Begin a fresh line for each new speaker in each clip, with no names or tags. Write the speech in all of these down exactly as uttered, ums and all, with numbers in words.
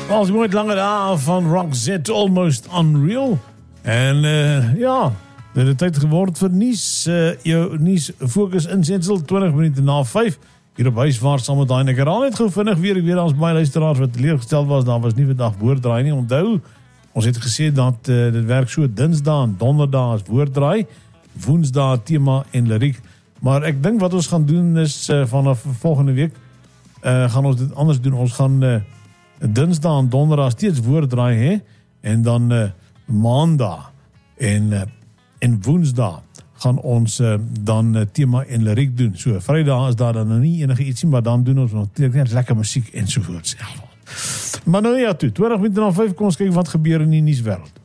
Was mooi lange dagen van Roxette, Almost Unreal. En uh, ja, dit het tyd geword vir nuus. Uh, jou nuus fokus insetsel twintig minute na vyf. Hier op Huiswaar saam met daai nekker al net gou vinnig weer weer ons baie luisteraars wat teleurgestel was, daar was nie vandag woorddraai nie. Onthou, ons het gesê dat uh, dit werk so Dinsdae en Donderdae is woorddraai, Woensdae tema en liriek. Maar ek dink wat ons gaan doen is uh, vanaf volgende week uh, gaan ons dit anders doen. Ons gaan uh, Dinsdae en Donderdae steeds woorddraai hê en dan uh, Maandag en uh, en Woensdae gaan ons uh, dan uh, tema en liriek doen. So Vrydag is daar dan nou nie enige ietsie, maar dan doen ons natuurlik net lekker musiek ensovoorts. Ja. Maar nou ja toe, twintig minute na vyf kom ons kyk wat gebeur in die nuuswêreld.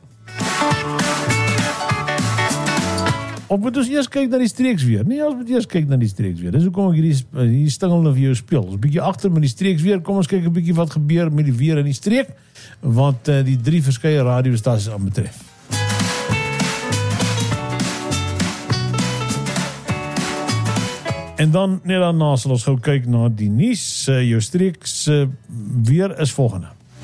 Of moet ons eers kyk na die streeks weer? Nee, ons moet eers kyk na die streeks weer. Dis hoekom ek hierdie, hierdie stingel vir jou speel. Ons bietjie agter met die streeks weer. Kom ons kyk 'n bietjie wat gebeur met die weer in die streek, wat uh, die drie verskeie radiostasies aanbetref. En dan net daarna sal ons gou kyk na die nuus. Uh, jou streeks uh, weer is volgende.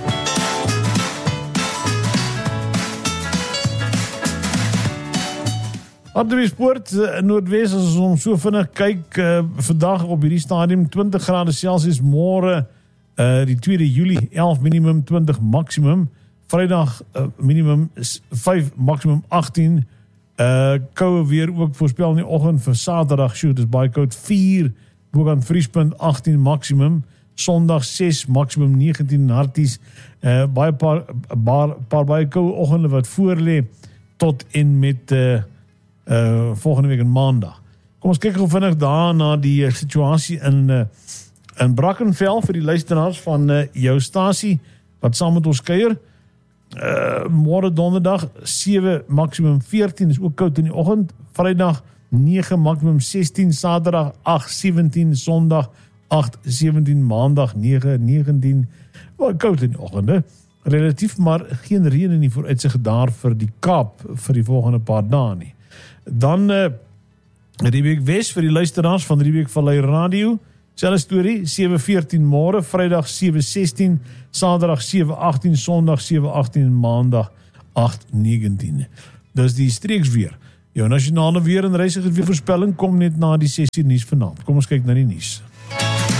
Hartbeespoort in Noordwes, as ons om so vinnig kyk, uh, vandag op hierdie stadium twintig grade Celsius, môre uh, die tweede Julie elf minimum, twintig maksimum, Vrydag uh, minimum vyf, maksimum agtien, uh, koue weer ook voorspel in die oggend vir Saterdag, shoot, is baie koud, vier, bokant vriespunt, agtien maksimum, Sondag ses, maksimum negentien, harties, uh, baie paar, paar, paar baie koue oggende wat voorlê, tot en met uh, Uh, volgende week in Maandag. Kom ons kyk gou vinnig daar na die uh, situasie in uh, in Brackenfell vir die luisteraars van uh, jou stasie wat saam met ons kuier. Uh, môre Donderdag sewe, maksimum veertien, is ook koud in die oggend. Vrydag nege, maksimum sestien, Saterdag agt, sewentien, Sondag agt, sewentien, Maandag nege, negentien. Wel koud in die oggende. Relatief, maar geen reën in die vooruitsig daar vir die Kaap vir die volgende paar dae nie. Dan uh, Riebeek Wes vir die luisteraars van Riebeek Vallei Radio. Selfe storie, sewe veertien môre, Vrydag sewe sestien, Saterdag sewe agtien, Sondag sewe agtien en Maandag agt negentien. Dis die streeks weer. Jou nasionale weer en reisiger weer voorspelling kom net na die ses uur nuus vanaand. Kom ons kyk na die nuus.